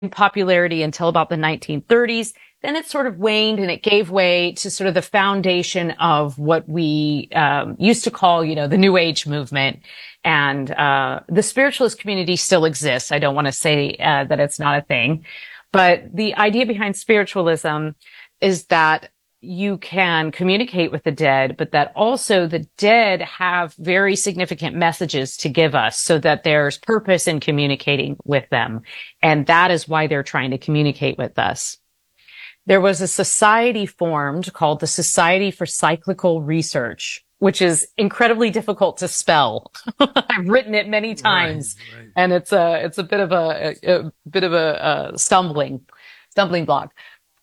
popularity until about the 1930s. Then it sort of waned and it gave way to sort of the foundation of what we used to call, the New Age movement. And the spiritualist community still exists. I don't want to say that it's not a thing. But the idea behind spiritualism is that you can communicate with the dead, but that also the dead have very significant messages to give us so that there's purpose in communicating with them. And that is why they're trying to communicate with us. There was a society formed called the Society for Cyclical Research, which is incredibly difficult to spell. I've written it many times, right. And it's a bit of a stumbling block.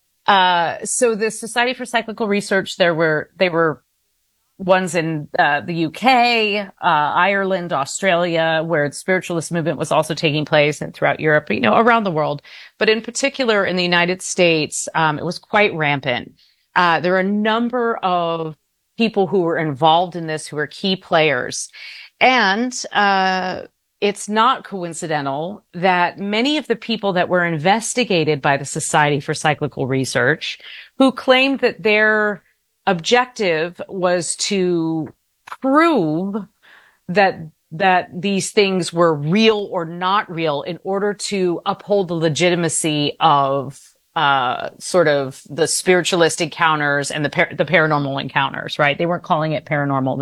So the Society for Cyclical Research, they were ones in the UK, Ireland, Australia, where the spiritualist movement was also taking place, and throughout Europe, around the world. But in particular, in the United States, it was quite rampant. There are a number of people who were involved in this, who were key players. And it's not coincidental that many of the people that were investigated by the Society for Cyclical Research, who claimed that their objective was to prove that these things were real or not real in order to uphold the legitimacy of sort of the spiritualist encounters and the paranormal encounters, right? They weren't calling it paranormal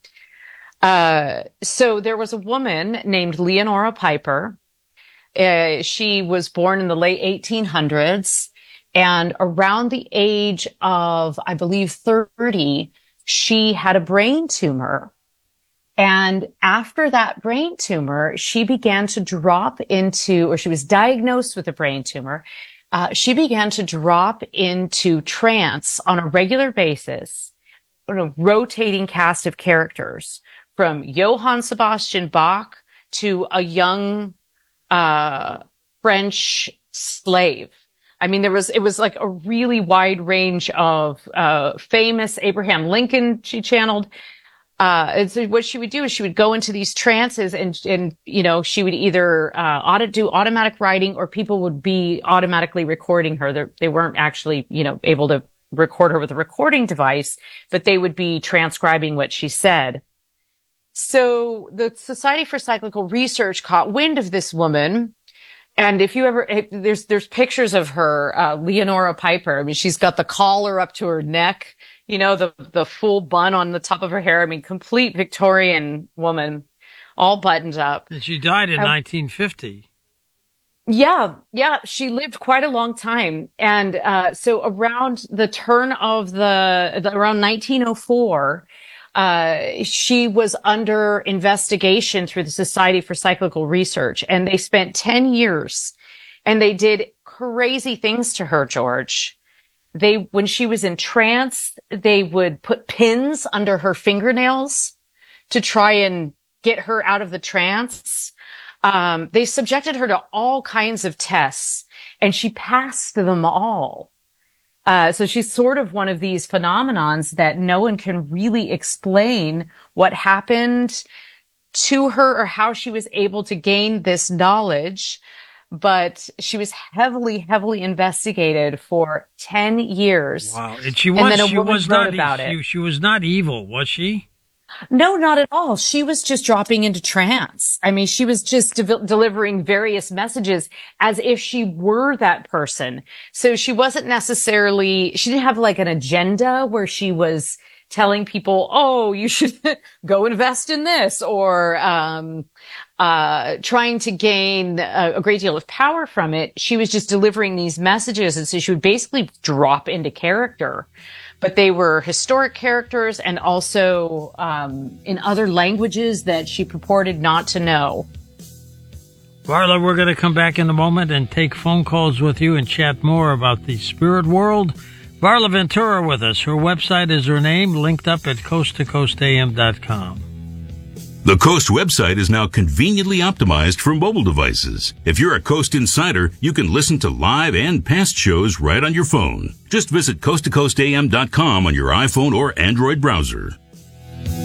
then. So there was a woman named Leonora Piper. She was born in the late 1800s, and around the age of, I believe, 30, she had a brain tumor. And after that brain tumor, she began to drop into, or she was diagnosed with a brain tumor. She began to drop into trance on a regular basis, a rotating cast of characters, from Johann Sebastian Bach to a young French slave. I mean, it was like a really wide range of famous Abraham Lincoln she channeled. And so what she would do is she would go into these trances and she would either do automatic writing, or people would be automatically recording her. They weren't actually, able to record her with a recording device, but they would be transcribing what she said. So the Society for Cyclical Research caught wind of this woman. And there's pictures of her, Leonora Piper. I mean, she's got the collar up to her neck, the full bun on the top of her hair. I mean, complete Victorian woman, all buttoned up. And she died in 1950. Yeah. She lived quite a long time. And, so around the turn of around 1904, she was under investigation through the Society for Cyclical Research, and they spent 10 years and they did crazy things to her, George. When she was in trance, they would put pins under her fingernails to try and get her out of the trance. They subjected her to all kinds of tests, and she passed them all. So she's sort of one of these phenomenons that no one can really explain what happened to her or how she was able to gain this knowledge. But she was heavily, heavily investigated for 10 years. Wow. And she was not evil, was she? No, not at all. She was just dropping into trance. I mean, she was just delivering various messages as if she were that person. So she wasn't she didn't have like an agenda where she was telling people, oh, you should go invest in this, or trying to gain a great deal of power from it. She was just delivering these messages, and so she would basically drop into character. But they were historic characters, and also in other languages that she purported not to know. Varla, we're going to come back in a moment and take phone calls with you and chat more about the spirit world. Varla Ventura with us. Her website is her name, linked up at coasttocoastam.com. The Coast website is now conveniently optimized for mobile devices. If you're a Coast insider, you can listen to live and past shows right on your phone. Just visit coasttocoastam.com on your iPhone or Android browser.